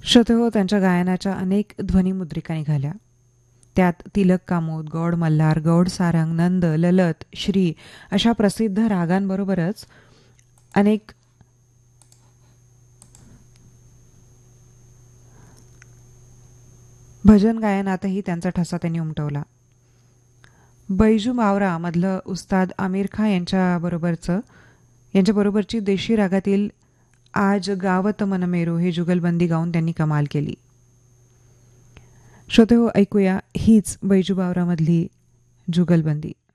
श्रोतेहो, त्यांच्या गायनाच्या अनेक ध्वनिमुद्रिका निघाल्या. त्यात तिलक कामोद, गौड मल्हार, गौड सारंग, नंद, ललत, श्री अशा प्रसिद्ध रागांबरोबरच अनेक भजन गायनातही त्यांचा ठसा त्यांनी उमटवला. बैजू मावरा मधलं उस्ताद आमिर खां यांच्याबरोबरची देशी रागातील आज गावत मनमेरू हे जुगलबंदी गाऊन त्यांनी कमाल केली. श्रोते हो, ऐकूया हीच बैजू बावरामधली जुगलबंदी.